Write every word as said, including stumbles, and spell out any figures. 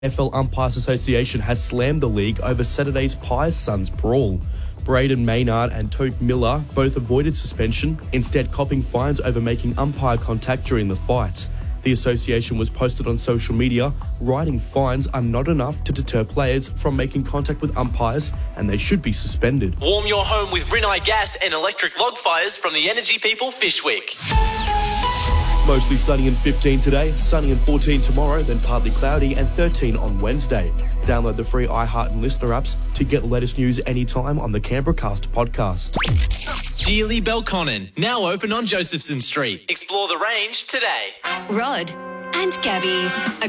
N F L Umpires Association has slammed the league over Saturday's Pies-Suns brawl. Braden Maynard and Toke Miller both avoided suspension, instead copping fines over making umpire contact during the fights. The association was posted on social media, writing fines are not enough to deter players from making contact with umpires and they should be suspended. Warm your home with Rinnai gas and electric log fires from the Energy People Fishwick. Mostly sunny and fifteen today, sunny and fourteen tomorrow, then partly cloudy and thirteen on Wednesday. Download the free iHeart and Listener apps to get the latest news anytime on the Canberracast podcast. Geely Belconnen, now open on Josephson Street. Explore the range today. Rod and Gabby, a